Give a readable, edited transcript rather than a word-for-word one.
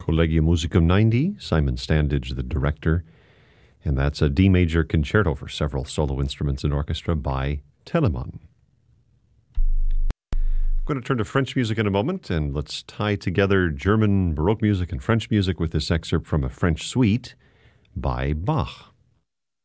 Collegium Musicum 90, Simon Standage, the director. And that's a D major concerto for several solo instruments and orchestra by Telemann. I'm going to turn to French music in a moment, and let's tie together German Baroque music and French music with this excerpt from a French suite by Bach.